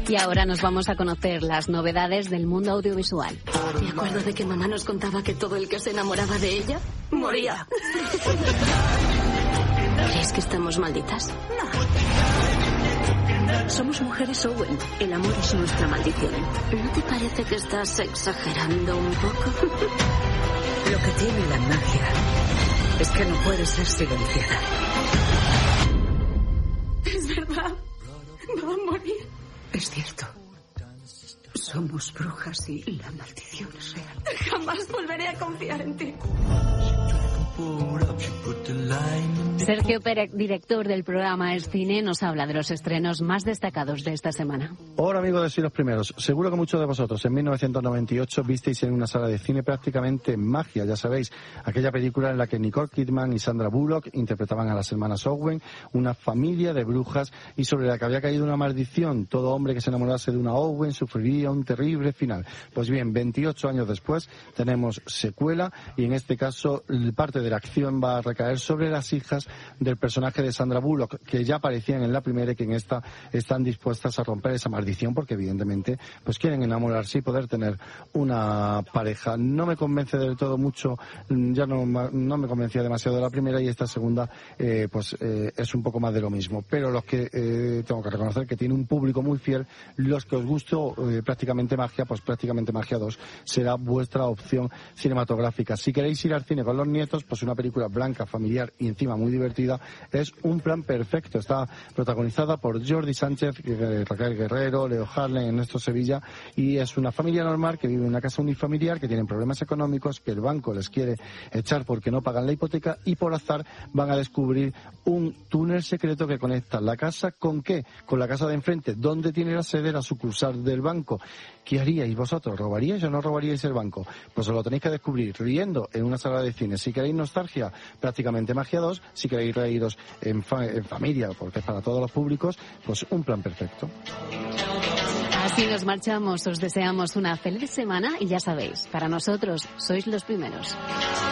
Y ahora nos vamos a conocer las novedades del mundo audiovisual. Me acuerdo de que mamá nos contaba que todo el que se enamoraba de ella moría. ¿Crees que estamos malditas? No. Somos mujeres Owen. El amor es nuestra maldición. ¿No te parece que estás exagerando un poco? Lo que tiene la magia es que no puede ser silenciada. Es verdad. Va a morir. Es cierto. Somos brujas y la maldición es real. Jamás volveré a confiar en ti. Sergio Pérez, director del programa Es Cine, nos habla de los estrenos más destacados de esta semana. Hola amigos de Soy los Primeros. Seguro que muchos de vosotros en 1998 visteis en una sala de cine prácticamente Magia, ya sabéis, aquella película en la que Nicole Kidman y Sandra Bullock interpretaban a las hermanas Owen, una familia de brujas y sobre la que había caído una maldición. Todo hombre que se enamorase de una Owen sufriría un terrible final. Pues bien, 28 años después tenemos secuela y en este caso parte de la acción va a recaer sobre las hijas del personaje de Sandra Bullock, que ya aparecían en la primera y que en esta están dispuestas a romper esa maldición porque evidentemente pues quieren enamorarse y poder tener una pareja. No me convence del todo mucho, ya no me convencía demasiado de la primera y esta segunda es un poco más de lo mismo, pero los que tengo que reconocer que tiene un público muy fiel, los que os gustó prácticamente Magia, pues prácticamente Magia 2 será vuestra opción cinematográfica. Si queréis ir al cine con los nietos, pues una película blanca, familiar y encima muy divertida es Un plan perfecto. Está protagonizada por Jordi Sánchez, Raquel Guerrero, Leo Harlem, Ernesto Sevilla y es una familia normal que vive en una casa unifamiliar, que tienen problemas económicos, que el banco les quiere echar porque no pagan la hipoteca y por azar van a descubrir un túnel secreto que conecta la casa ¿con qué? Con la casa de enfrente, donde tiene la sede la sucursal del banco. ¿Qué haríais vosotros? ¿Robaríais o no robaríais el banco? Pues os lo tenéis que descubrir riendo en una sala de cine. Si queréis nostalgia, prácticamente Magia 2. Si queréis reíros en familia, porque es para todos los públicos, pues Un plan perfecto. Así nos marchamos. Os deseamos una feliz semana y ya sabéis, para nosotros sois los primeros.